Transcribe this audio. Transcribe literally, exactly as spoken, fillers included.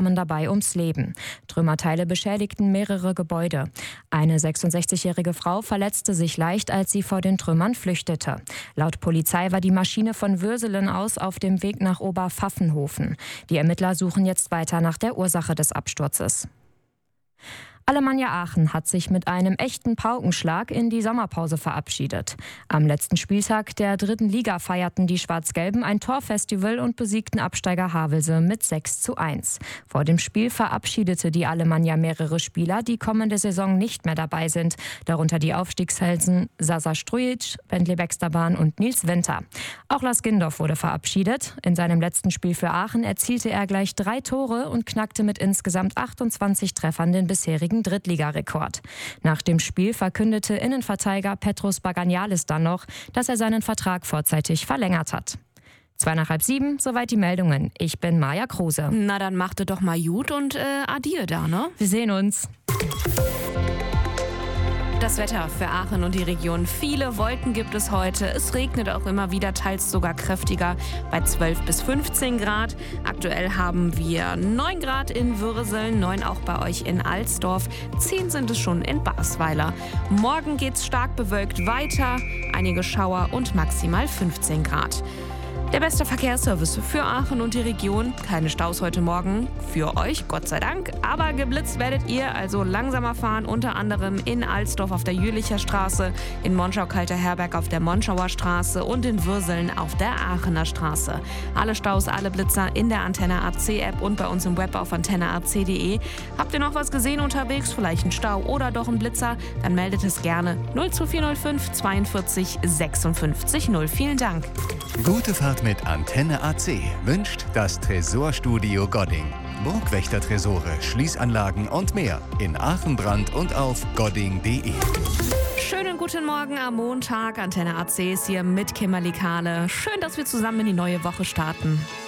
kamen dabei ums Leben. Trümmerteile beschädigten mehrere Gebäude. Eine sechsundsechzigjährige Frau verletzte sich leicht, als sie vor den Trümmern flüchtete. Laut Polizei war die Maschine von Würselen aus auf dem Weg nach Oberpfaffenhofen. Die Ermittler suchen jetzt weiter nach der Ursache des Absturzes. Alemannia Aachen hat sich mit einem echten Paukenschlag in die Sommerpause verabschiedet. Am letzten Spieltag der dritten Liga feierten die Schwarz-Gelben ein Torfestival und besiegten Absteiger Havelse mit sechs zu eins. Vor dem Spiel verabschiedete die Alemannia mehrere Spieler, die kommende Saison nicht mehr dabei sind, darunter die Aufstiegshelden Sasa Strujic, Bentley Baxterbahn und Nils Winter. Auch Lars Gindorf wurde verabschiedet. In seinem letzten Spiel für Aachen erzielte er gleich drei Tore und knackte mit insgesamt achtundzwanzig Treffern den bisherigen Drittligarekord. Nach dem Spiel verkündete Innenverteidiger Petros Baganialis dann noch, dass er seinen Vertrag vorzeitig verlängert hat. Zwei nach halb sieben, soweit die Meldungen. Ich bin Maja Kruse. Na, dann machte doch mal gut und äh, adieu da, ne? Wir sehen uns. Das Wetter für Aachen und die Region. Viele Wolken gibt es heute. Es regnet auch immer wieder, teils sogar kräftiger, bei zwölf bis fünfzehn Grad. Aktuell haben wir neun Grad in Würseln, neun auch bei euch in Alsdorf, zehn sind es schon in Basweiler. Morgen geht's stark bewölkt weiter, einige Schauer und maximal fünfzehn Grad. Der beste Verkehrsservice für Aachen und die Region. Keine Staus heute Morgen für euch, Gott sei Dank. Aber geblitzt werdet ihr, also langsamer fahren, unter anderem in Alsdorf auf der Jülicher Straße, in Monschau-Kalter-Herberg auf der Monschauer Straße und in Würseln auf der Aachener Straße. Alle Staus, alle Blitzer in der Antenne A C App und bei uns im Web auf antenne a c punkt de. Habt ihr noch was gesehen unterwegs? Vielleicht ein Stau oder doch ein Blitzer? Dann meldet es gerne null zwei vier null fünf zweiundvierzig sechsundfünfzig null. Vielen Dank. Gute Fahrt mit Antenne A C wünscht das Tresorstudio Godding. Burgwächter-Tresore, Schließanlagen und mehr in Aachen, Brand und auf godding punkt de. Schönen guten Morgen am Montag. Antenne A C ist hier mit Kimberly Kahle. Schön, dass wir zusammen in die neue Woche starten.